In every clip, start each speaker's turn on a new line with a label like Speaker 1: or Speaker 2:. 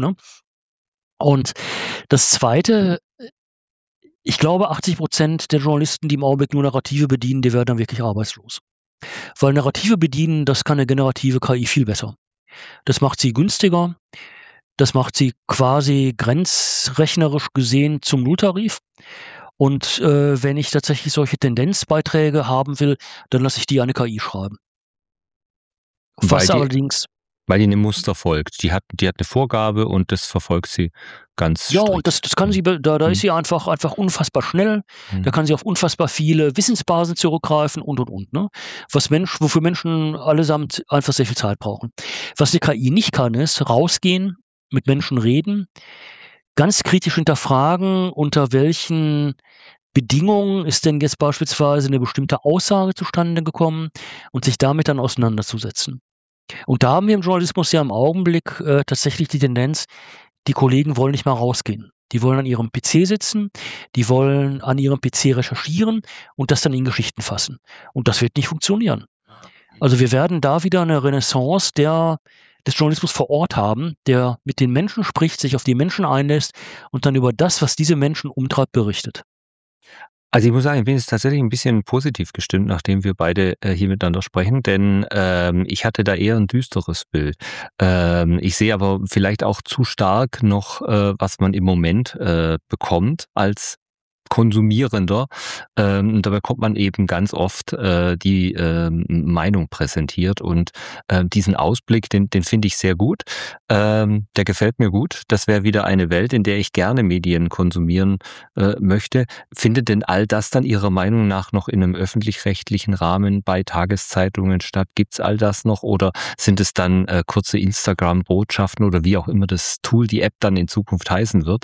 Speaker 1: ne? Und das Zweite, ich glaube, 80% der Journalisten, die im Augenblick nur Narrative bedienen, die werden dann wirklich arbeitslos. Weil Narrative bedienen, das kann eine generative KI viel besser. Das macht sie günstiger, das macht sie quasi grenzrechnerisch gesehen zum Nulltarif. Und wenn ich tatsächlich solche Tendenzbeiträge haben will, dann lasse ich die eine KI schreiben.
Speaker 2: Weil
Speaker 1: Was
Speaker 2: die
Speaker 1: allerdings
Speaker 2: einem Muster folgt. Die hat eine Vorgabe und das verfolgt sie ganz
Speaker 1: ja, und
Speaker 2: strikt.
Speaker 1: das kann sie da ist sie einfach unfassbar schnell. Da kann sie auf unfassbar viele Wissensbasen zurückgreifen und, ne? Wofür Menschen allesamt einfach sehr viel Zeit brauchen. Was die KI nicht kann, ist rausgehen, mit Menschen reden, ganz kritisch hinterfragen, unter welchen Bedingungen ist denn jetzt beispielsweise eine bestimmte Aussage zustande gekommen und sich damit dann auseinanderzusetzen. Und da haben wir im Journalismus ja im Augenblick tatsächlich die Tendenz, die Kollegen wollen nicht mal rausgehen. Die wollen an ihrem PC sitzen, die wollen an ihrem PC recherchieren und das dann in Geschichten fassen. Und das wird nicht funktionieren. Also wir werden da wieder eine Renaissance des Journalismus vor Ort haben, der mit den Menschen spricht, sich auf die Menschen einlässt und dann über das, was diese Menschen umtreibt, berichtet.
Speaker 2: Also ich muss sagen, ich bin jetzt tatsächlich ein bisschen positiv gestimmt, nachdem wir beide hier miteinander sprechen, denn ich hatte da eher ein düsteres Bild. Ich sehe aber vielleicht auch zu stark noch, was man im Moment bekommt als Konsumierender. Da bekommt man eben ganz oft die Meinung präsentiert und diesen Ausblick, den finde ich sehr gut. Der gefällt mir gut. Das wäre wieder eine Welt, in der ich gerne Medien konsumieren möchte. Findet denn all das dann Ihrer Meinung nach noch in einem öffentlich-rechtlichen Rahmen bei Tageszeitungen statt? Gibt's all das noch oder sind es dann kurze Instagram-Botschaften oder wie auch immer das Tool, die App dann in Zukunft heißen wird?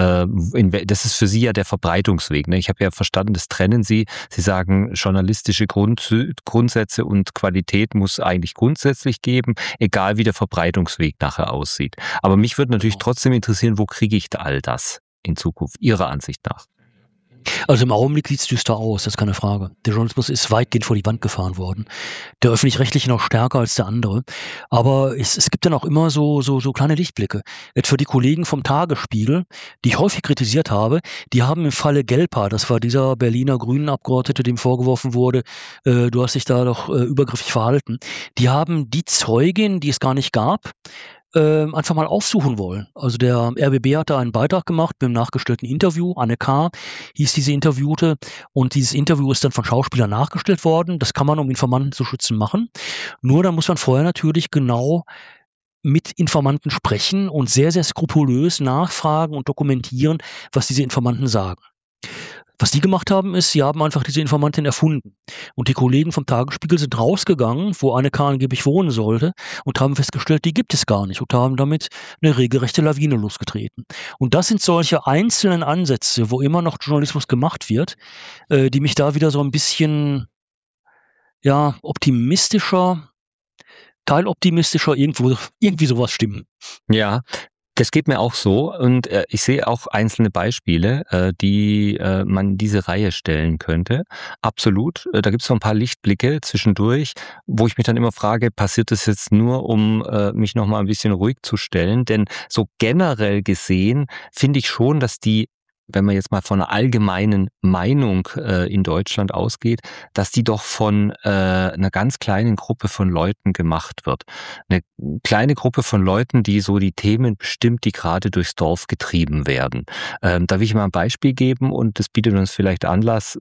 Speaker 2: Das ist für Sie ja der Verbreitungsweg. Ne? Ich habe ja verstanden, das trennen Sie. Sie sagen, journalistische Grundsätze und Qualität muss eigentlich grundsätzlich geben, egal wie der Verbreitungsweg nachher aussieht. Aber mich würde natürlich trotzdem interessieren, wo kriege ich da all das in Zukunft, Ihrer Ansicht nach?
Speaker 1: Also im Augenblick sieht es düster aus, das ist keine Frage. Der Journalismus ist weitgehend vor die Wand gefahren worden. Der öffentlich-rechtliche noch stärker als der andere. Aber es gibt dann auch immer so kleine Lichtblicke. Etwa die Kollegen vom Tagesspiegel, die ich häufig kritisiert habe, die haben im Falle Gelper, das war dieser Berliner Grünen-Abgeordnete, dem vorgeworfen wurde, du hast dich da doch übergriffig verhalten. Die haben die Zeugin, die es gar nicht gab, einfach mal aufsuchen wollen. Also der RBB hat da einen Beitrag gemacht mit einem nachgestellten Interview. Anne K. hieß diese Interviewte und dieses Interview ist dann von Schauspielern nachgestellt worden. Das kann man, um Informanten zu schützen, machen. Nur da muss man vorher natürlich genau mit Informanten sprechen und sehr, sehr skrupulös nachfragen und dokumentieren, was diese Informanten sagen. Was die gemacht haben, ist, sie haben einfach diese Informantin erfunden. Und die Kollegen vom Tagesspiegel sind rausgegangen, wo Anne K. angeblich wohnen sollte, und haben festgestellt, die gibt es gar nicht und haben damit eine regelrechte Lawine losgetreten. Und das sind solche einzelnen Ansätze, wo immer noch Journalismus gemacht wird, die mich da wieder so ein bisschen, ja, optimistischer, teiloptimistischer, irgendwie sowas stimmen.
Speaker 2: Ja, das geht mir auch so und ich sehe auch einzelne Beispiele, die man in diese Reihe stellen könnte. Absolut. Da gibt es so ein paar Lichtblicke zwischendurch, wo ich mich dann immer frage, passiert das jetzt nur, um mich nochmal ein bisschen ruhig zu stellen? Denn so generell gesehen finde ich schon, dass die, wenn man jetzt mal von einer allgemeinen Meinung in Deutschland ausgeht, dass die doch von einer ganz kleinen Gruppe von Leuten gemacht wird. Eine kleine Gruppe von Leuten, die so die Themen bestimmt, die gerade durchs Dorf getrieben werden. Da will ich mal ein Beispiel geben und das bietet uns vielleicht Anlass,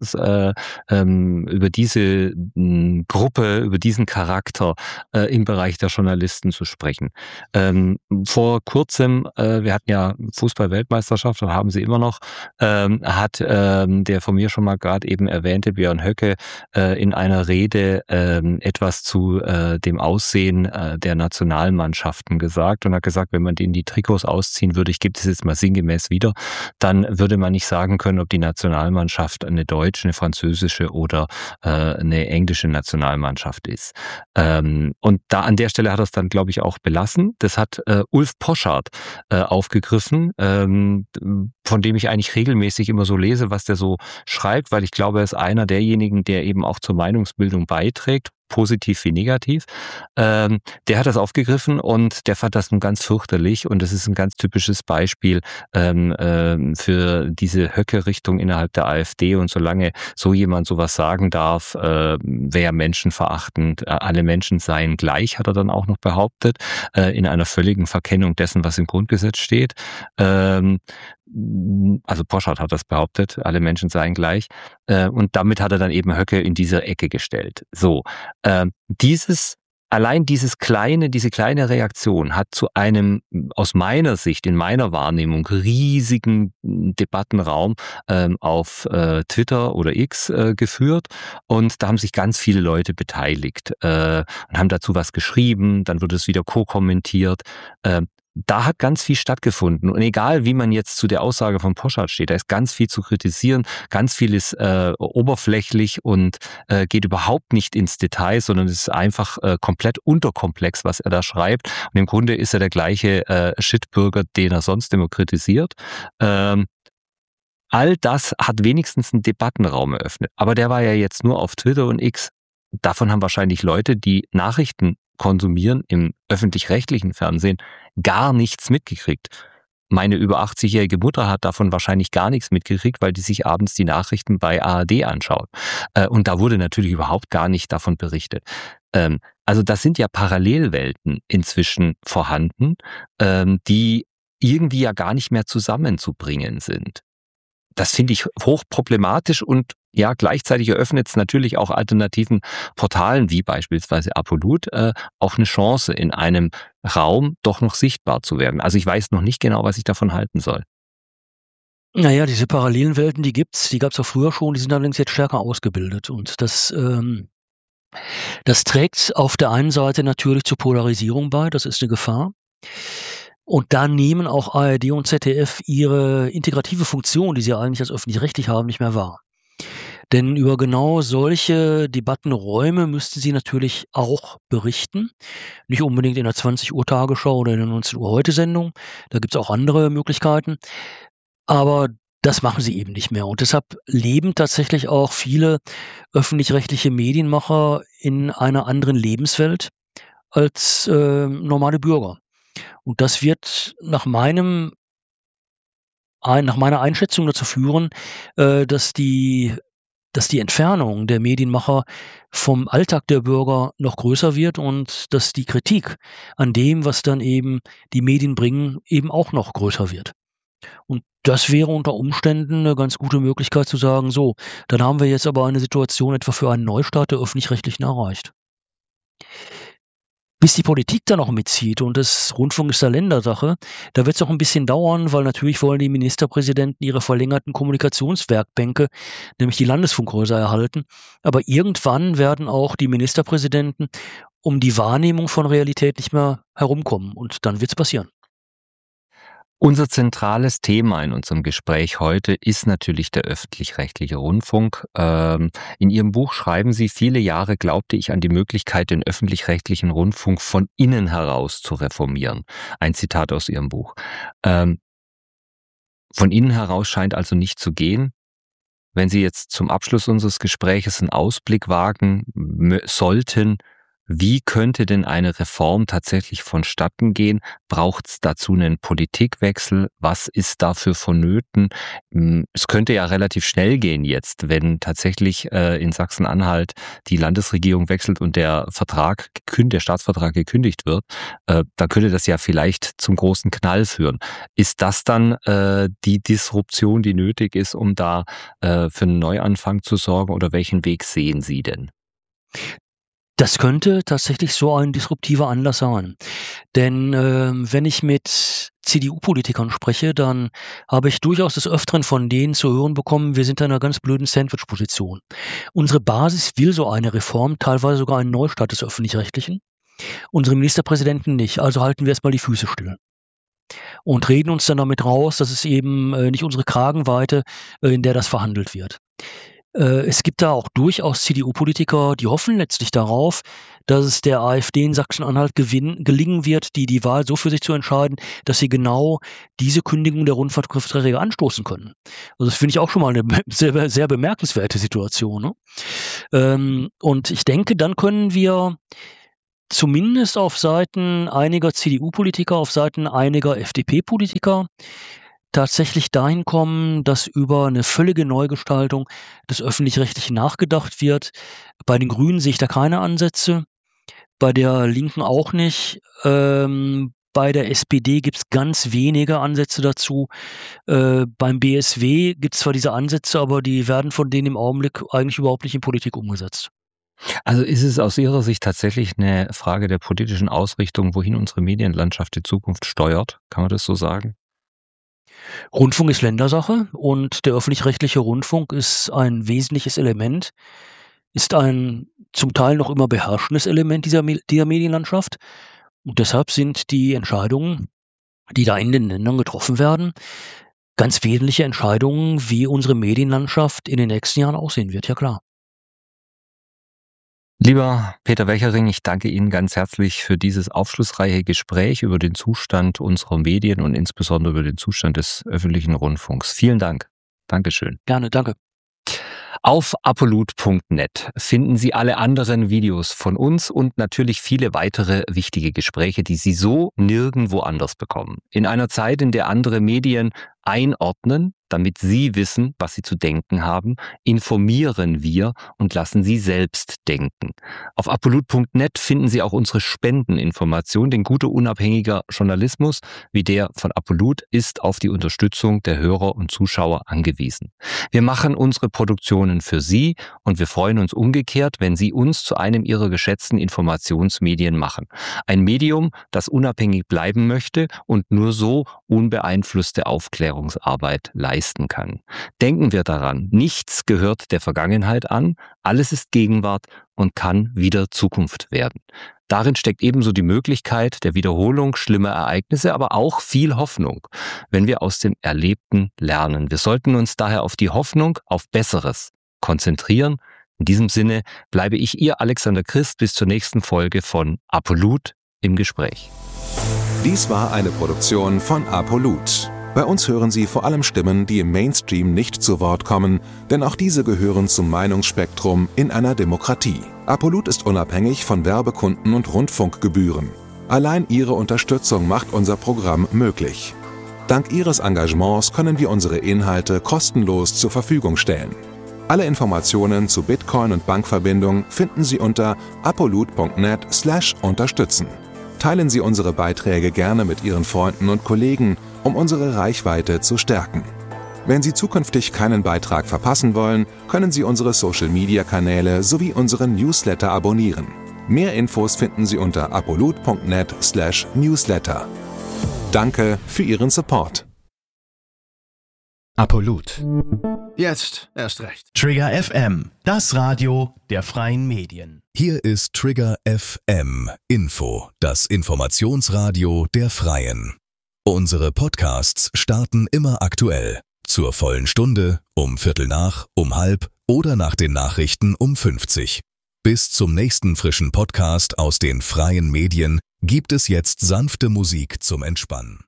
Speaker 2: über diese Gruppe, über diesen Charakter im Bereich der Journalisten zu sprechen. Vor kurzem, wir hatten ja Fußball-Weltmeisterschaft und haben sie immer noch, hat der von mir schon mal gerade eben erwähnte Björn Höcke in einer Rede etwas zu dem Aussehen der Nationalmannschaften gesagt und hat gesagt, wenn man denen die Trikots ausziehen würde, ich gebe das jetzt mal sinngemäß wieder, dann würde man nicht sagen können, ob die Nationalmannschaft eine deutsche, eine französische oder eine englische Nationalmannschaft ist. Und da an der Stelle hat er es dann, glaube ich, auch belassen. Das hat Ulf Poschardt aufgegriffen, von dem ich eigentlich regelmäßig immer so lese, was der so schreibt, weil ich glaube, er ist einer derjenigen, der eben auch zur Meinungsbildung beiträgt. positiv wie negativ. Der hat das aufgegriffen und der fand das nun ganz fürchterlich und das ist ein ganz typisches Beispiel für diese Höcke-Richtung innerhalb der AfD und solange so jemand sowas sagen darf, wäre menschenverachtend, alle Menschen seien gleich, hat er dann auch noch behauptet, in einer völligen Verkennung dessen, was im Grundgesetz steht. Also Poschardt hat das behauptet, alle Menschen seien gleich. Und damit hat er dann eben Höcke in diese Ecke gestellt. So, diese kleine Reaktion hat zu einem, aus meiner Sicht, in meiner Wahrnehmung, riesigen Debattenraum auf Twitter oder X geführt. Und da haben sich ganz viele Leute beteiligt und haben dazu was geschrieben, dann wird es wieder co-kommentiert. Da hat ganz viel stattgefunden. Und egal, wie man jetzt zu der Aussage von Poschardt steht, da ist ganz viel zu kritisieren, ganz viel ist oberflächlich und geht überhaupt nicht ins Detail, sondern es ist einfach komplett unterkomplex, was er da schreibt. Und im Grunde ist er der gleiche Shitbürger, den er sonst immer kritisiert. All das hat wenigstens einen Debattenraum eröffnet. Aber der war ja jetzt nur auf Twitter und X. Davon haben wahrscheinlich Leute, die Nachrichten konsumieren im öffentlich-rechtlichen Fernsehen, gar nichts mitgekriegt. Meine über 80-jährige Mutter hat davon wahrscheinlich gar nichts mitgekriegt, weil die sich abends die Nachrichten bei ARD anschaut. Und da wurde natürlich überhaupt gar nicht davon berichtet. Also das sind ja Parallelwelten inzwischen vorhanden, die irgendwie ja gar nicht mehr zusammenzubringen sind. Das finde ich hochproblematisch und ja, gleichzeitig eröffnet es natürlich auch alternativen Portalen wie beispielsweise Apolut auch eine Chance, in einem Raum doch noch sichtbar zu werden. Also ich weiß noch nicht genau, was ich davon halten soll.
Speaker 1: Naja, diese parallelen Welten, die gab's auch früher schon, die sind allerdings jetzt stärker ausgebildet. Und das trägt auf der einen Seite natürlich zur Polarisierung bei, das ist eine Gefahr. Und da nehmen auch ARD und ZDF ihre integrative Funktion, die sie eigentlich als öffentlich-rechtlich haben, nicht mehr wahr. Denn über genau solche Debattenräume müssten sie natürlich auch berichten. Nicht unbedingt in der 20 Uhr Tagesschau oder in der 19 Uhr Heute-Sendung. Da gibt's auch andere Möglichkeiten. Aber das machen sie eben nicht mehr. Und deshalb leben tatsächlich auch viele öffentlich-rechtliche Medienmacher in einer anderen Lebenswelt als normale Bürger. Und das wird nach meiner Einschätzung dazu führen, dass die Entfernung der Medienmacher vom Alltag der Bürger noch größer wird und dass die Kritik an dem, was dann eben die Medien bringen, eben auch noch größer wird. Und das wäre unter Umständen eine ganz gute Möglichkeit zu sagen: „So, dann haben wir jetzt aber eine Situation etwa für einen Neustart der Öffentlich-Rechtlichen erreicht." Bis die Politik da noch mitzieht und das Rundfunk ist ja Ländersache, da wird es auch ein bisschen dauern, weil natürlich wollen die Ministerpräsidenten ihre verlängerten Kommunikationswerkbänke, nämlich die Landesfunkhäuser, erhalten. Aber irgendwann werden auch die Ministerpräsidenten um die Wahrnehmung von Realität nicht mehr herumkommen und dann wird's passieren.
Speaker 2: Unser zentrales Thema in unserem Gespräch heute ist natürlich der öffentlich-rechtliche Rundfunk. In Ihrem Buch schreiben Sie: Viele Jahre glaubte ich an die Möglichkeit, den öffentlich-rechtlichen Rundfunk von innen heraus zu reformieren. Ein Zitat aus Ihrem Buch. Von innen heraus scheint also nicht zu gehen. Wenn Sie jetzt zum Abschluss unseres Gespräches einen Ausblick wagen sollten, wie könnte denn eine Reform tatsächlich vonstatten gehen? Braucht es dazu einen Politikwechsel? Was ist dafür vonnöten? Es könnte ja relativ schnell gehen jetzt, wenn tatsächlich in Sachsen-Anhalt die Landesregierung wechselt und der Staatsvertrag gekündigt wird. Dann könnte das ja vielleicht zum großen Knall führen. Ist das dann die Disruption, die nötig ist, um da für einen Neuanfang zu sorgen? Oder welchen Weg sehen Sie denn?
Speaker 1: Das könnte tatsächlich so ein disruptiver Anlass sein. Denn wenn ich mit CDU-Politikern spreche, dann habe ich durchaus des Öfteren von denen zu hören bekommen, wir sind in einer ganz blöden Sandwich-Position. Unsere Basis will so eine Reform, teilweise sogar einen Neustart des Öffentlich-Rechtlichen. Unsere Ministerpräsidenten nicht, also halten wir erstmal die Füße still. Und reden uns dann damit raus, dass es eben nicht unsere Kragenweite, in der das verhandelt wird. Es gibt da auch durchaus CDU-Politiker, die hoffen letztlich darauf, dass es der AfD in Sachsen-Anhalt gelingen wird, die Wahl so für sich zu entscheiden, dass sie genau diese Kündigung der Rundfunkverträge anstoßen können. Also das finde ich auch schon mal eine sehr, sehr bemerkenswerte Situation, ne? Und ich denke, dann können wir zumindest auf Seiten einiger CDU-Politiker, auf Seiten einiger FDP-Politiker tatsächlich dahin kommen, dass über eine völlige Neugestaltung des Öffentlich-Rechtlichen nachgedacht wird. Bei den Grünen sehe ich da keine Ansätze, bei der Linken auch nicht. Bei der SPD gibt es ganz wenige Ansätze dazu. Beim BSW gibt es zwar diese Ansätze, aber die werden von denen im Augenblick eigentlich überhaupt nicht in Politik umgesetzt.
Speaker 2: Also ist es aus Ihrer Sicht tatsächlich eine Frage der politischen Ausrichtung, wohin unsere Medienlandschaft in Zukunft steuert? Kann man das so sagen?
Speaker 1: Rundfunk ist Ländersache und der öffentlich-rechtliche Rundfunk ist ein wesentliches Element, ist ein zum Teil noch immer beherrschendes Element dieser Medienlandschaft. Und deshalb sind die Entscheidungen, die da in den Ländern getroffen werden, ganz wesentliche Entscheidungen, wie unsere Medienlandschaft in den nächsten Jahren aussehen wird, ja klar.
Speaker 2: Lieber Peter Welchering, ich danke Ihnen ganz herzlich für dieses aufschlussreiche Gespräch über den Zustand unserer Medien und insbesondere über den Zustand des öffentlichen Rundfunks. Vielen Dank. Dankeschön.
Speaker 1: Gerne, danke.
Speaker 2: Auf apollut.net finden Sie alle anderen Videos von uns und natürlich viele weitere wichtige Gespräche, die Sie so nirgendwo anders bekommen. In einer Zeit, in der andere Medien einordnen, damit Sie wissen, was Sie zu denken haben, informieren wir und lassen Sie selbst denken. Auf apollut.net finden Sie auch unsere Spendeninformation, denn guter unabhängiger Journalismus wie der von Apollut ist auf die Unterstützung der Hörer und Zuschauer angewiesen. Wir machen unsere Produktionen für Sie und wir freuen uns umgekehrt, wenn Sie uns zu einem Ihrer geschätzten Informationsmedien machen. Ein Medium, das unabhängig bleiben möchte und nur so unbeeinflusste Aufklärungsarbeit leisten kann. Denken wir daran, nichts gehört der Vergangenheit an, alles ist Gegenwart und kann wieder Zukunft werden. Darin steckt ebenso die Möglichkeit der Wiederholung schlimmer Ereignisse, aber auch viel Hoffnung, wenn wir aus dem Erlebten lernen. Wir sollten uns daher auf die Hoffnung auf Besseres konzentrieren. In diesem Sinne bleibe ich Ihr Alexander Christ bis zur nächsten Folge von Apollut im Gespräch.
Speaker 3: Dies war eine Produktion von Apollut. Bei uns hören Sie vor allem Stimmen, die im Mainstream nicht zu Wort kommen, denn auch diese gehören zum Meinungsspektrum in einer Demokratie. Apollut ist unabhängig von Werbekunden und Rundfunkgebühren. Allein Ihre Unterstützung macht unser Programm möglich. Dank Ihres Engagements können wir unsere Inhalte kostenlos zur Verfügung stellen. Alle Informationen zu Bitcoin und Bankverbindung finden Sie unter apollut.net/unterstützen. Teilen Sie unsere Beiträge gerne mit Ihren Freunden und Kollegen, um unsere Reichweite zu stärken. Wenn Sie zukünftig keinen Beitrag verpassen wollen, können Sie unsere Social-Media-Kanäle sowie unseren Newsletter abonnieren. Mehr Infos finden Sie unter apollut.net/newsletter. Danke für Ihren Support.
Speaker 4: Apollut. Jetzt erst recht.
Speaker 5: Trigger FM, das Radio der freien Medien.
Speaker 6: Hier ist Trigger FM Info, das Informationsradio der Freien. Unsere Podcasts starten immer aktuell. Zur vollen Stunde, um Viertel nach, um halb oder nach den Nachrichten um 50. Bis zum nächsten frischen Podcast aus den freien Medien gibt es jetzt sanfte Musik zum Entspannen.